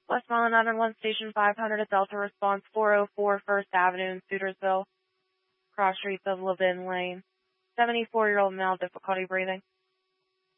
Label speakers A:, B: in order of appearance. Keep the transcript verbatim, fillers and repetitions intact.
A: Westmoreland nine one one Station five hundred at Delta Response four oh four First Avenue in Sutersville, cross streets of Levin Lane. seventy-four-year-old male, difficulty breathing.